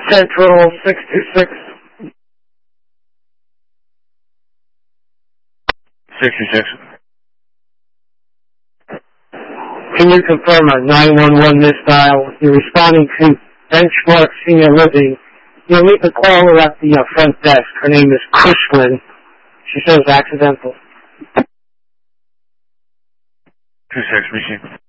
Central 626. 66. Can you confirm a 911 misdial? You're responding to Benchmark Senior Living. You'll need to call her at the front desk. Her name is Cushman. She says accidental. 26, machine.